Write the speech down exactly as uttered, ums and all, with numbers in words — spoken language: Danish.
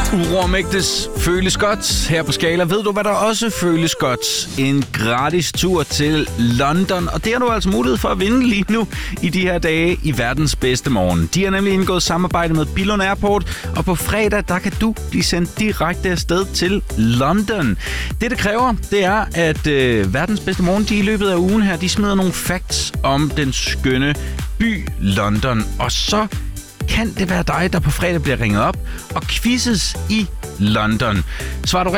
Uromægtes føles godt her på Skala. Ved du, hvad der også føles godt? En gratis tur til London. Og det har du altså mulighed for at vinde lige nu i de her dage i verdens bedste morgen. De har nemlig indgået samarbejde med Billund Airport, og på fredag, der kan du blive sendt direkte afsted til London. Det, det kræver, det er, at øh, verdens bedste morgen, de i løbet af ugen her, de smider nogle facts om den skønne by London. Og så kan det være dig, der på fredag bliver ringet op og quizzes i London. Svarer du